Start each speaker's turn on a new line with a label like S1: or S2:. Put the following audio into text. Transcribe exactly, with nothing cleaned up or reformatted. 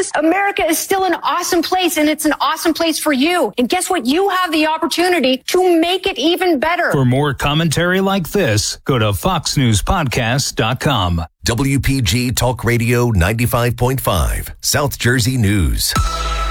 S1: because America is still an awesome place, and it's an awesome place for you. And guess what? You have the opportunity to make it even better.
S2: For more commentary like this, go to fox news podcast dot com.
S3: W P G Talk Radio ninety-five point five, South Jersey News.